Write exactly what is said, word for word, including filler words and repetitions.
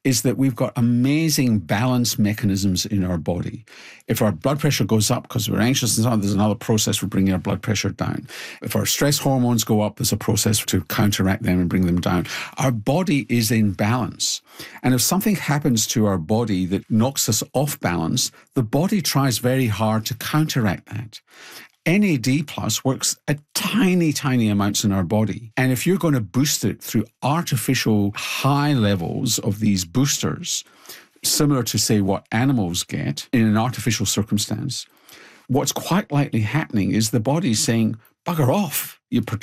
is that we've got amazing balance mechanisms in our body. If our blood pressure goes up because we're anxious and so on, there's another process for bringing our blood pressure down. If our stress hormones go up, there's a process to counteract them and bring them down. Our body is in balance. And if something happens to our body that knocks us off balance, the body tries very hard to counteract that. N A D plus works at tiny, tiny amounts in our body. And if you're going to boost it through artificial high levels of these boosters, similar to, say, what animals get in an artificial circumstance, what's quite likely happening is the body's saying, bugger off, you